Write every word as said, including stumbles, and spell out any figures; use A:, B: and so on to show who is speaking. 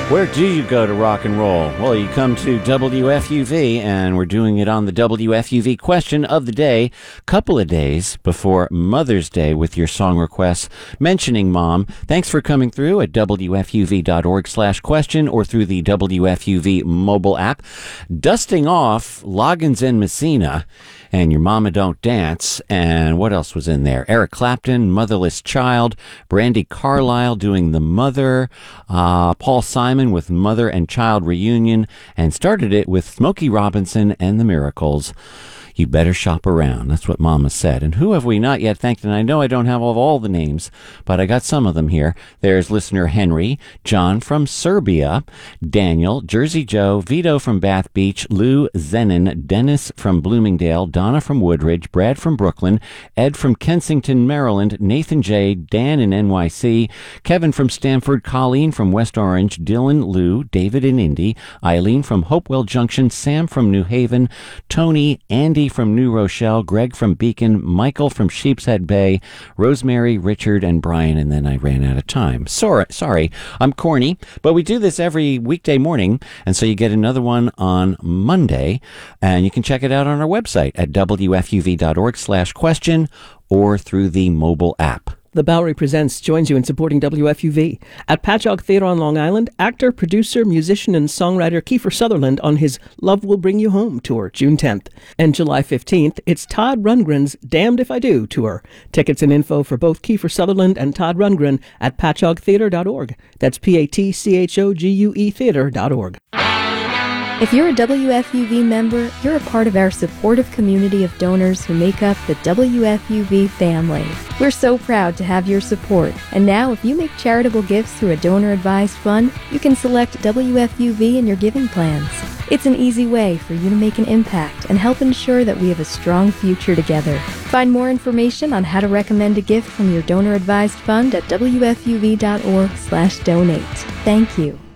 A: Where do you go to rock and roll? Well, you come to W F U V, and we're doing it on the W F U V question of the day, couple of days before Mother's Day with your song requests mentioning Mom. Thanks for coming through at W F U V dot org slash question or through the W F U V mobile app. Dusting off Loggins and Messina and Your Mama Don't Dance. And what else was in there? Eric Clapton, Motherless Child, Brandi Carlile doing The Mother, uh, Paul Simon with Mother and Child Reunion, and started it with Smokey Robinson and the Miracles. You better shop around. That's what Mama said. And who have we not yet thanked? And I know I don't have all, all the names, but I got some of them here. There's listener Henry, John from Serbia, Daniel, Jersey Joe, Vito from Bath Beach, Lou Zenon, Dennis from Bloomingdale, Donna from Woodridge, Brad from Brooklyn, Ed from Kensington, Maryland, Nathan J., Dan in N Y C, Kevin from Stamford, Colleen from West Orange, Dylan, Lou, David in Indy, Eileen from Hopewell Junction, Sam from New Haven, Tony, Andy from New Rochelle, Greg from Beacon, Michael from Sheepshead Bay, Rosemary, Richard, and Brian, and then I ran out of time. Sorry, sorry, I'm corny, but we do this every weekday morning, and so you get another one on Monday, and you can check it out on our website at W F U V dot org slash question or through the mobile app.
B: The Bowery Presents joins you in supporting W F U V. At Patchogue Theatre on Long Island, actor, producer, musician, and songwriter Kiefer Sutherland on his Love Will Bring You Home tour, June tenth. And July fifteenth, it's Todd Rundgren's Damned If I Do tour. Tickets and info for both Kiefer Sutherland and Todd Rundgren at patchogue theatre dot org. That's P A T C H O G U E theater dot org.
C: If you're a W F U V member, you're a part of our supportive community of donors who make up the W F U V family. We're so proud to have your support. And now, if you make charitable gifts through a donor-advised fund, you can select W F U V in your giving plans. It's an easy way for you to make an impact and help ensure that we have a strong future together. Find more information on how to recommend a gift from your donor-advised fund at W F U V dot org slash donate. Thank you.